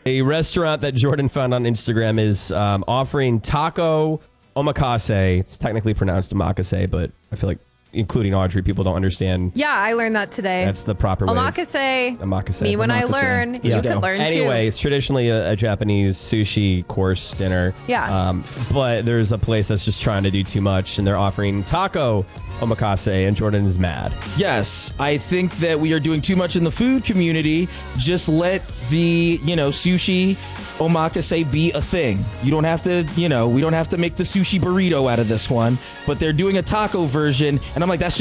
A restaurant that Jordan found on Instagram is offering taco omakase. It's technically pronounced omakase, but I feel like including Audrey, people don't understand. Yeah, I learned that today. That's the proper way. Omakase. Me when I learn, you can learn too. Anyway, it's traditionally a Japanese sushi course dinner. Yeah. But there's a place that's just trying to do too much, and they're offering taco omakase, and Jordan is mad. Yes, I think that we are doing too much in the food community. Just let the, sushi omakase be a thing. You don't have to, we don't have to make the sushi burrito out of this one, but they're doing a taco version, and I'm like, that's